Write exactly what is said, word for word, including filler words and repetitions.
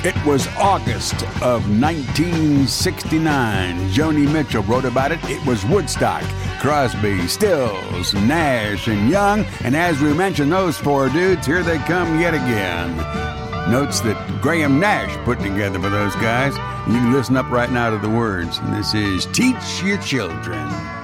It was August of nineteen sixty-nine. Joni Mitchell wrote about it. It was Woodstock. Crosby, Stills, Nash, and Young. And as we mentioned those four dudes, here they come yet again. Notes that Graham Nash put together for those guys. You can listen up right now to the words. And this is Teach Your Children.